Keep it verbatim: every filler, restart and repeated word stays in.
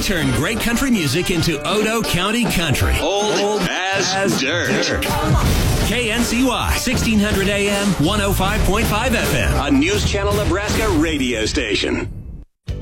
turn great country music into Odo County country. Old, Old as, as dirt. dirt. K N C Y, sixteen hundred A M, one oh five point five F M. A News Channel Nebraska radio station.